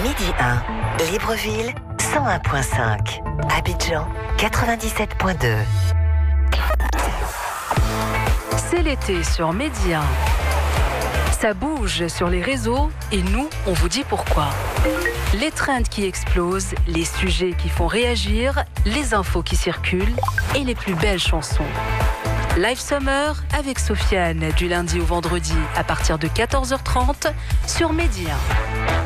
Midi 1, Libreville, 101.5. Abidjan, 97.2. C'est l'été sur Midi 1. Ça bouge sur les réseaux et nous, on vous dit pourquoi. Les trends qui explosent, les sujets qui font réagir, les infos qui circulent et les plus belles chansons. Live Summer avec Sofiane du lundi au vendredi à partir de 14h30 sur Midi 1.